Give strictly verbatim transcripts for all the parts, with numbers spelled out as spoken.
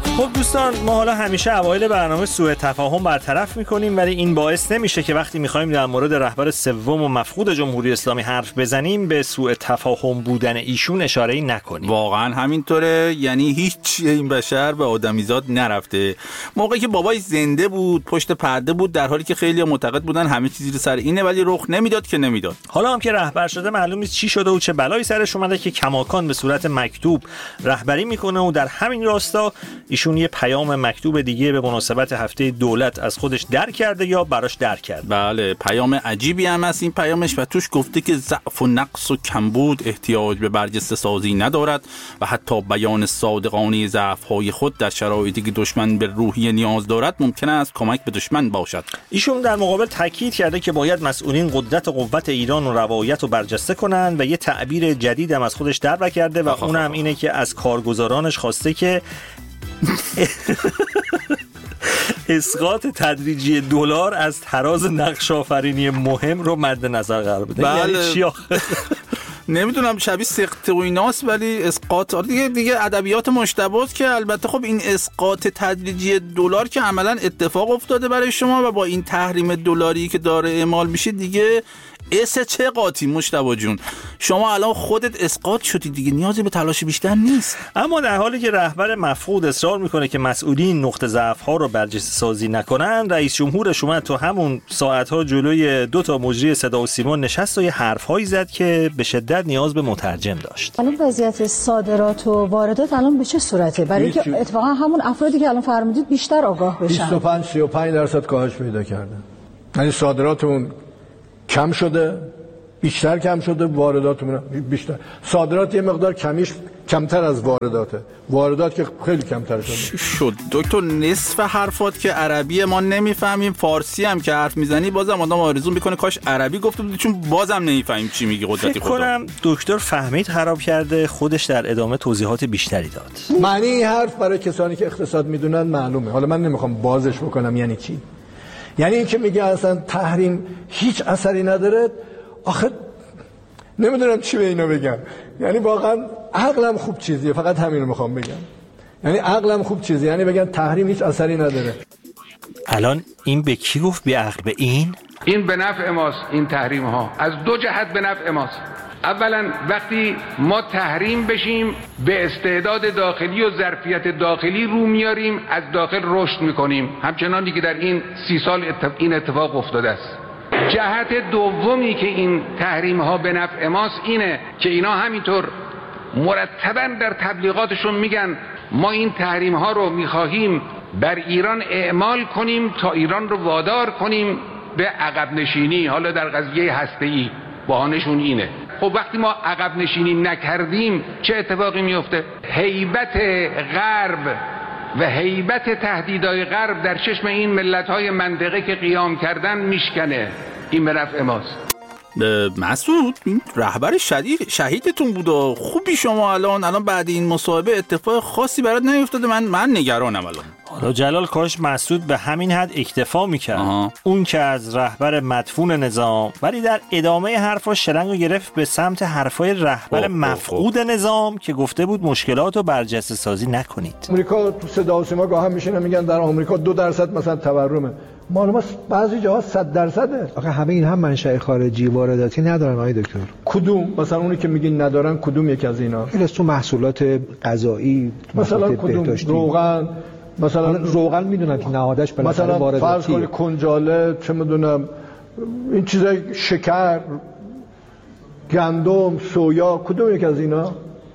خب دوستان، ما حالا همیشه اوایل برنامه سوء تفاهم برطرف میکنیم، ولی این باعث نمیشه که وقتی میخوایم در مورد رهبر سوم و مفقود جمهوری اسلامی حرف بزنیم به سوء تفاهم بودن ایشون اشاره‌ای نکنیم. واقعا همینطوره، یعنی هیچ این بشر به آدمیزاد نرفته. موقعی که بابای زنده بود پشت پرده بود، در حالی که خیلی معتقد بودن همه چیزی رو سر اینه، ولی رخ نمیداد که نمیداد. حالا هم که رهبر شده معلوم نیست چی شده و چه بلایی سرش اومده که کماکان به صورت مکتوب رهبری میکنه و در همین راستا ایشون یه پیام مکتوب دیگه به مناسبت هفته دولت از خودش در کرده یا براش در کرده. بله، پیام عجیبی هم هست این پیامش و توش گفته که ضعف و نقص و کمبود احتیاج به برجسته سازی ندارد و حتی بیان صادقانه ضعف‌های خود در شرایطی که دشمن به روحیه نیاز دارد ممکن است کمک به دشمن باشد. ایشون در مقابل تاکید کرده که باید مسئولین قدرت و قوت ایران و روایت رو برجسته کنند و یه تعبیر جدید هم از خودش در کرده و اونم اینه که از کارگزارانش خواسته که اسقاط تدریجی دلار از تراز نقش آفرینی مهم رو مد نظر قرار بده. بله. یعنی چی آخه؟ نمیدونم، شبیه سقط و ایناست، ولی اسقاط دیگه دیگه ادبیات مشتباست که البته خب این اسقاط تدریجی دلار که عملا اتفاق افتاده برای شما و با این تحریم دلاری که داره اعمال میشه دیگه اس چه قاطی مشتبه جون، شما الان خودت اسقاط شدی دیگه، نیازی به تلاش بیشتر نیست. اما در حالی که رهبر مفقود اصرار میکنه که مسئولین نقطه ضعف ها رو برجسته سازی نکنن، رئیس جمهورش اومد تو همون ساعت ها جلوی دو تا مجری صدا و سیما نشست و یه حرف هایی زد که به شدت نیاز به مترجم داشت. الان وضعیت صادرات و واردات الان به چه صورته؟ برای اینکه اتفاقا همون افرادی که الان فرمودید بیشتر آگاه بشن. بیست و پنج سی و پنج درصد کاهش پیدا کرده. یعنی صادراتمون کم شده، بیشتر کم شده، وارداتمون بیشتر. صادرات یه مقدار کمیش کمتر از وارداته، واردات که خیلی کمتر شده. شد دکتر، نصف حرفات که عربی ما نمیفهمیم، فارسی هم که حرف میزنی بازم آدم آرزو میکنه کاش عربی گفته بودی، چون بازم نمیفهمیم چی میگی. قدرتی فکر کنم دکتر فهمید خراب کرده، خودش در ادامه توضیحات بیشتری داد. معنی این حرف برای کسانی که اقتصاد میدونن معلومه، حالا من نمیخوام بازش بکنم. یعنی چی؟ یعنی این که میگه اصلا تحریم هیچ اثری نداره. آخه نمیدونم چی به اینا بگم. یعنی واقعا عقلم خوب چیزیه، فقط همین رو میخوام بگم. یعنی عقلم خوب چیزیه، یعنی بگن تحریم هیچ اثری نداره. الان این به کی گفت بی عقل؟ به این؟ این به نفع ماست. این تحریم ها از دو جهت به نفع ماست. اولا وقتی ما تحریم بشیم به استعداد داخلی و ظرفیت داخلی رو میاریم، از داخل رشد میکنیم، همچنانی که در این سی سال این اتفاق افتاده است. جهت دومی که این تحریم ها به نفع ماست اینه که اینا همینطور مرتباً در تبلیغاتشون میگن ما این تحریم ها رو میخواهیم بر ایران اعمال کنیم تا ایران رو وادار کنیم به عقب نشینی، حالا در قضیه هسته‌ای بهانه‌شون اینه. خب وقتی ما عقب نشینی نکردیم چه اتفاقی میفته؟ هیبت غرب و هیبت تهدیدهای غرب در چشم این ملت‌های منطقه که قیام کردن میشکنه. این به نفع ماست. مسعود، این رهبر شدید شهیدتون بود و خوبی شما الان الان بعد این مصاحبه اتفاق خاصی برات نیفتاده؟ من من نگرانم الان. حالا جلال کاش مسعود به همین حد اکتفا میکرد. اون که از رهبر مدفون نظام، ولی در ادامه حرفا شلنگو گرفت به سمت حرفای رهبر مفقود نظام که گفته بود مشکلات رو برجسته سازی نکنید. آمریکا تو صدا و سیما گاه هم میشینه میگن در آمریکا دو درصد مثلا تورمه. معلومه بعضی جاها صد درصده. آخه همه این هم منشأ خارجی وارداتی ندارن آقای دکتر. کدوم؟ مثلا اونی که میگین ندارن کدوم یکی از اینا؟ خیلی از تو محصولات غذایی، مثلا کدوم؟ روغن مثلا. روغن میدونن که نهادش بالاخره وارداتیه. مثلا فرض کنید کنجاله، چه میدونم این چیزای، شکر، گندم، سویا، کدوم یک از اینا؟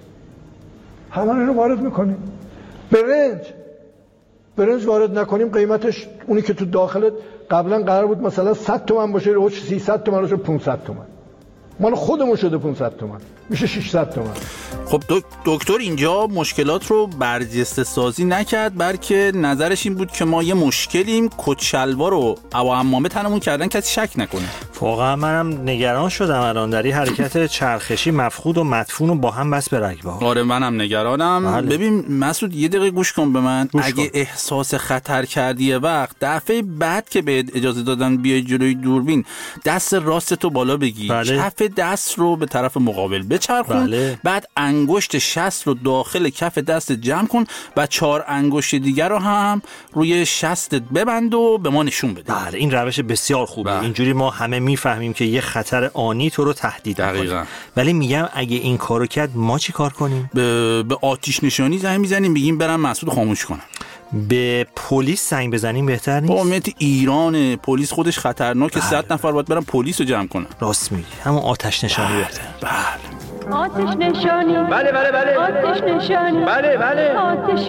همه رو وارد میکنیم. برنج برنج وارد نکنیم قیمتش اونی که تو داخل قبلا قرار بود مثلا صد تومن باشه، رو سیصد تومن رو پانصد تومن. مال خودمون شده پانصد تومن، میشه ششصد تومن. خب دکتر اینجا مشکلات رو برجسته سازی نکرد، بلکه نظرش این بود که ما یه مشکلیم، کچلوار رو هوا حمامه تنمون کردن کسی شک نکنه. واقعا منم نگران شدم الان در این حرکت چرخشی مفقود و مدفون رو با هم بس به رگبار. آره منم نگرانم. بله. ببین مسعود یه دقیقه گوش کن به من. گوش اگه کن. احساس خطر کردی وقت دفعه بعد که بهت اجازه دادن بیای جلوی دوربین دست راستتو بالا بگی. بله. کف دست رو به طرف مقابل بچرخون. بله. بعد انگشت شست رو داخل کف دست جمع کن و چهار انگشت دیگر رو هم روی شستت ببند و به ما نشون بده. بله این روش بسیار خوبه. بله. اینجوری ما همه میفهمیم که یه خطر آنی تو رو تهدید می‌کنه. ولی میگم اگه این کارو کرد ما چی کار کنیم؟ به, به آتش نشانی زنگ میزنیم، میگیم برم مسعود خاموش کنم. به پلیس زنگ بزنیم بهتر نیست؟ با امنیت ایران پلیس خودش خطرناکه. صد نفر باید برن پلیس رو جمع کنن. راست میگی، همون آتش نشانی بهتر. بله آتش نشانی. بله بله بله. آتش نشانی. بله بله. آتش